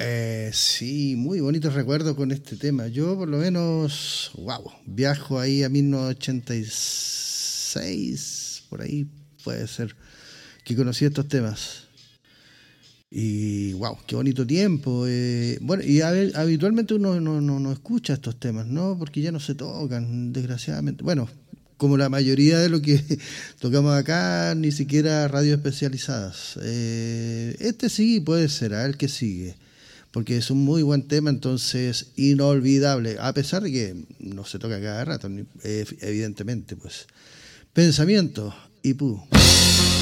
Sí, muy bonitos recuerdos con este tema. Yo por lo menos, wow, viajo ahí a 1986, por ahí puede ser, que conocí estos temas. Y wow, qué bonito tiempo. Bueno, y habitualmente uno no escucha estos temas, ¿no? Porque ya no se tocan, desgraciadamente. Bueno, como la mayoría de lo que tocamos acá, ni siquiera radio especializadas. Este sí puede ser, a ver qué sigue. Porque es un muy buen tema, entonces inolvidable, a pesar de que no se toca cada rato, evidentemente, pues. Pensamiento y pu.